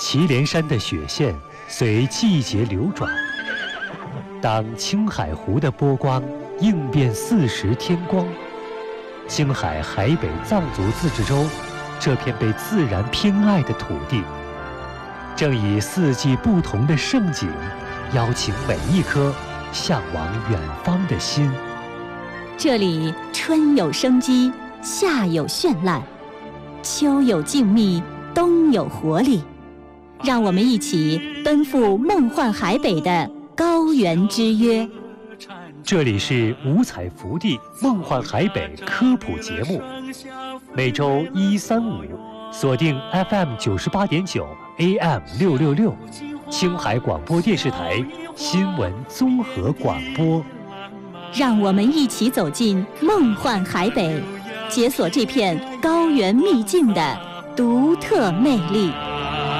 祁连山的雪线随季节流转，当青海湖的波光映遍四时天光，青海海北藏族自治州这片被自然偏爱的土地，正以四季不同的盛景，邀请每一颗向往远方的心。 这里春有生机，夏有绚烂，秋有静谧，冬有活力。让我们一起奔赴梦幻海北的高原之约。 这里是五彩福地梦幻海北科普节目，每周1、3、5锁定 FM 98.9 AM 666，青海广播电视台新闻综合广播。 让我们一起走进梦幻海北，解锁这片高原秘境的独特魅力。